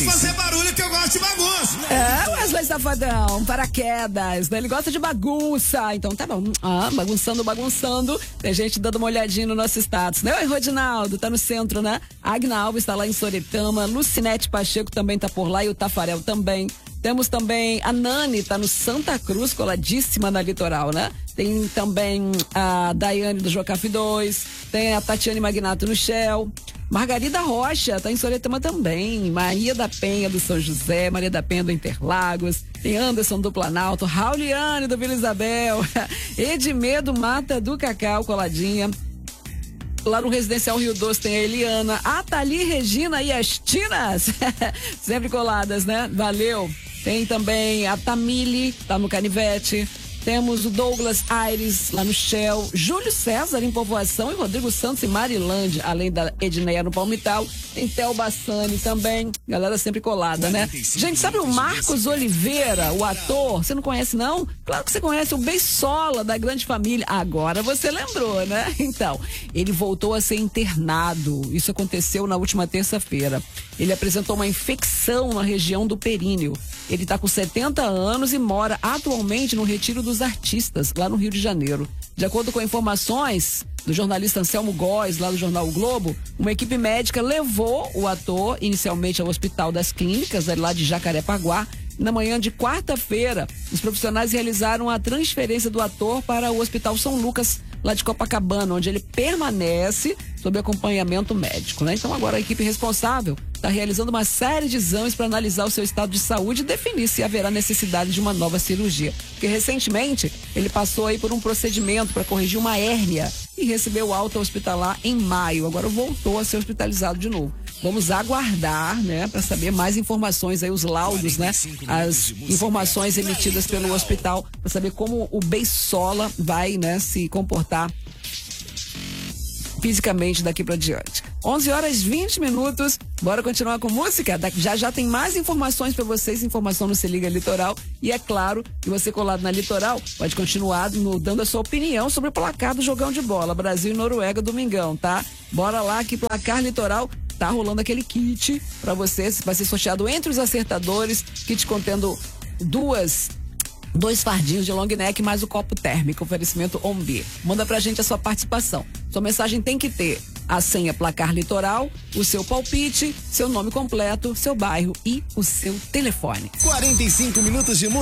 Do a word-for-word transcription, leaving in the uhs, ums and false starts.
Pode fazer barulho que eu gosto de bagunça. É, Wesley Safadão, paraquedas, né? Ele gosta de bagunça. Então tá bom. Ah, bagunçando, bagunçando. Tem gente dando uma olhadinha no nosso status, né? Oi, Rodinaldo, tá no centro, né? Agna Alves tá lá em Soretama. Lucinete Pacheco também tá por lá e o Tafarel também. Temos também a Nani, tá no Santa Cruz, coladíssima na litoral, né? Tem também a Daiane do Jocaf dois, tem a Tatiane Magnato no Shell. Margarida Rocha, tá em Soretama também. Maria da Penha do São José, Maria da Penha do Interlagos. Tem Anderson do Planalto, Rauliane do Vila Isabel, Edmedo Mata do Cacau, coladinha. Lá no Residencial Rio Doce tem a Eliana, a Thalie Regina e as Tinas, sempre coladas, né? Valeu. Tem também a Tamile, tá no Canivete. Temos o Douglas Aires lá no Shell, Júlio César em Povoação e Rodrigo Santos em Marilândia, além da Edneia no Palmital. Tem Theo Bassani também, galera sempre colada, né? Gente, sabe o Marcos Oliveira, o ator? Você não conhece, não? Claro que você conhece, o Beisola da Grande Família. Agora você lembrou, né? Então, ele voltou a ser internado. Isso aconteceu na última terça-feira. Ele apresentou uma infecção na região do períneo. Ele está com setenta anos e mora atualmente no Retiro dos Artistas, lá no Rio de Janeiro. De acordo com informações do jornalista Anselmo Góes, lá do jornal O Globo, uma equipe médica levou o ator inicialmente ao Hospital das Clínicas, lá de Jacarepaguá. Na manhã de quarta-feira, os profissionais realizaram a transferência do ator para o Hospital São Lucas, lá de Copacabana, onde ele permanece sob acompanhamento médico, né? Então agora a equipe responsável está realizando uma série de exames para analisar o seu estado de saúde e definir se haverá necessidade de uma nova cirurgia. Porque recentemente ele passou aí por um procedimento para corrigir uma hérnia e recebeu alta hospitalar em maio. Agora voltou a ser hospitalizado de novo. Vamos aguardar, né, para saber mais informações aí, os laudos, né, as informações emitidas pelo hospital, para saber como o Beisola vai, né, se comportar fisicamente daqui para diante. onze horas e vinte minutos, bora continuar com música? Já já tem mais informações para vocês, informação no Se Liga Litoral. E é claro que você colado na Litoral pode continuar no, dando a sua opinião sobre o placar do jogão de bola, Brasil e Noruega, domingão, tá? Bora lá que placar Litoral tá rolando aquele kit para vocês, vai ser sorteado entre os acertadores, kit contendo duas Dois fardinhos de long neck mais o copo térmico, oferecimento Ombi. Manda pra gente a sua participação. Sua mensagem tem que ter a senha placar litoral, o seu palpite, seu nome completo, seu bairro e o seu telefone. quarenta e cinco minutos de música.